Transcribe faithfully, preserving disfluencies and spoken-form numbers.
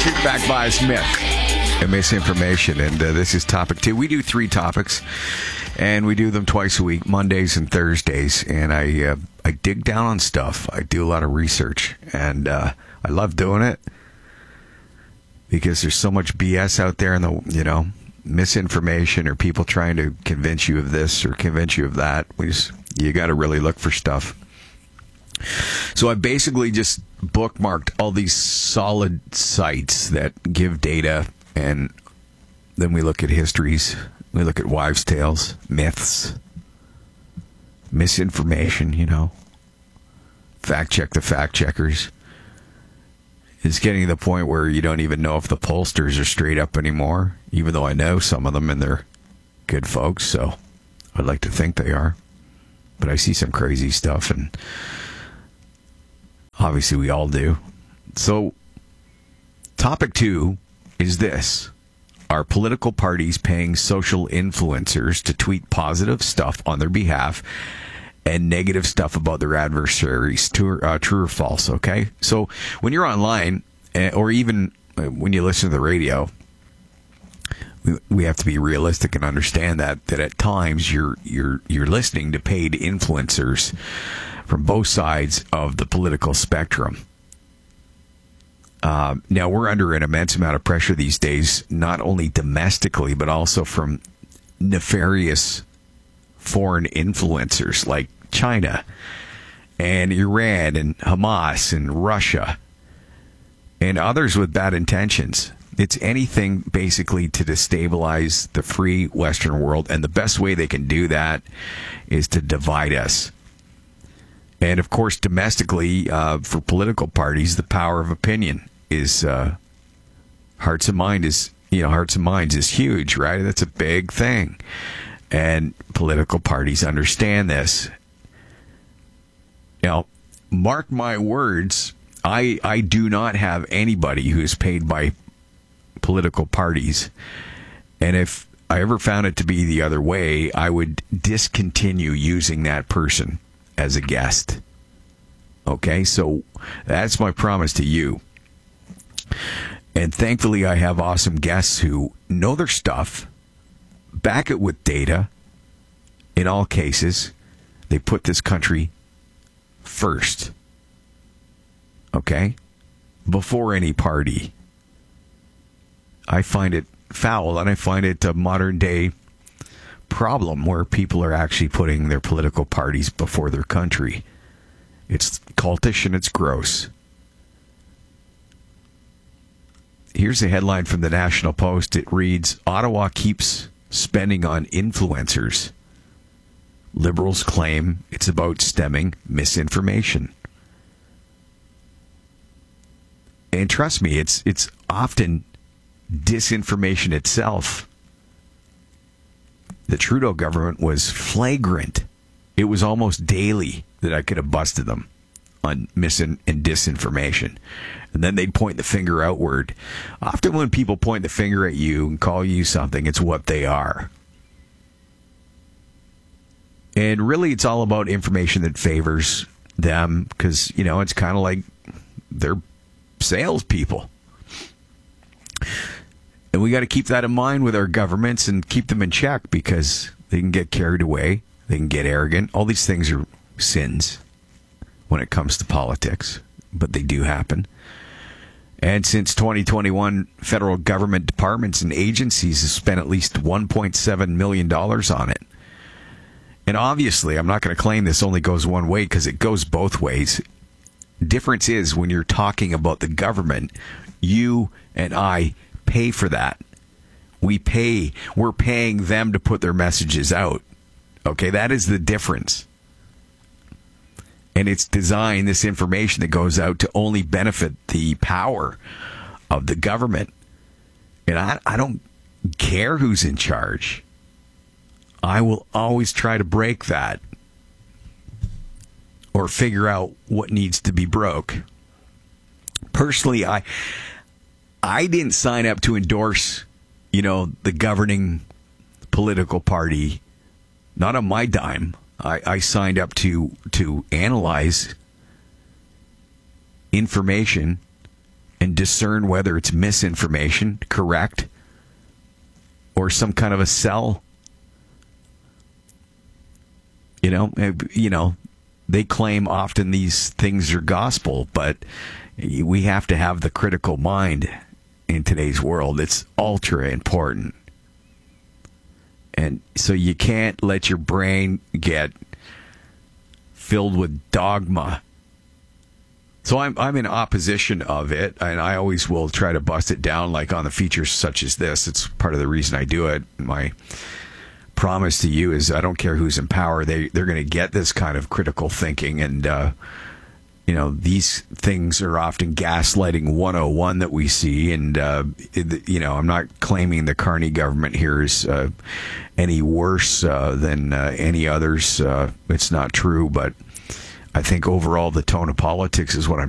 Shooting back bias myth and misinformation. And uh, this is topic two. We do three topics, and we do them twice a week, Mondays and Thursdays. And I uh, I dig down on stuff. I do a lot of research, and uh, I love doing it because there's so much B S out there, and the you know misinformation or people trying to convince you of this or convince you of that. We just you got to really look for stuff. So I basically just bookmarked all these solid sites that give data, and then we look at histories, we look at wives' tales, myths, misinformation, you know, fact check the fact checkers. It's getting to the point where you don't even know if the pollsters are straight up anymore, even though I know some of them and they're good folks, so I'd like to think they are. But I see some crazy stuff, and obviously, we all do. So, topic two is this. Are political parties paying social influencers to tweet positive stuff on their behalf and negative stuff about their adversaries? True, uh, true or false, okay? So, when you're online, or even when you listen to the radio, we have to be realistic and understand that, that at times you're, you're, you're listening to paid influencers from both sides of the political spectrum. Uh, now, we're under an immense amount of pressure these days, not only domestically, but also from nefarious foreign influencers like China and Iran and Hamas and Russia and others with bad intentions. It's anything basically to destabilize the free Western world, and the best way they can do that is to divide us. And, of course, domestically, uh, for political parties, the power of opinion is, uh, hearts and mind is, you know, hearts and minds is huge, right? That's a big thing. And political parties understand this. Now, mark my words, I, I do not have anybody who is paid by political parties. And if I ever found it to be the other way, I would discontinue using that person as a guest. Okay, so that's my promise to you. And thankfully, I have awesome guests who know their stuff, back it with data. In all cases, they put this country first. Okay? Before any party. I find it foul, and I find it a modern day problem where people are actually putting their political parties before their country. It's cultish and it's gross. Here's a headline from the National Post. It reads, Ottawa keeps spending on influencers. Liberals claim it's about stemming misinformation. And trust me, it's it's often disinformation itself. The Trudeau government was flagrant. It was almost daily that I could have busted them on mis and disinformation. And then they'd point the finger outward. Often when people point the finger at you and call you something, it's what they are. And really, it's all about information that favors them because, you know, it's kind of like they're salespeople. And we got to keep that in mind with our governments and keep them in check because they can get carried away. They can get arrogant. All these things are sins when it comes to politics, but they do happen. And since twenty twenty-one, federal government departments and agencies have spent at least one point seven million dollars on it. And obviously, I'm not going to claim this only goes one way because it goes both ways. Difference is when you're talking about the government, you and I pay for that. We pay. We're paying them to put their messages out. Okay, that is the difference. And it's designed, this information that goes out, to only benefit the power of the government. And I, I don't care who's in charge. I will always try to break that or figure out what needs to be broke. Personally, I I didn't sign up to endorse, you know, the governing political party. Not on my dime. I, I signed up to to analyze information and discern whether it's misinformation, correct, or some kind of a sell. You know, you know, they claim often these things are gospel, but we have to have the critical mind in today's world. It's ultra important. And so you can't let your brain get filled with dogma. So I'm I'm in opposition of it, and I always will try to bust it down, like on the features such as this. It's part of the reason I do it. My promise to you is I don't care who's in power. They, they're going to get this kind of critical thinking, and, uh, you know, these things are often gaslighting one oh one that we see, and, uh, it, you know, I'm not claiming the Carney government here is uh, any worse uh, than uh, any others. Uh, it's not true, but I think overall the tone of politics is what I'm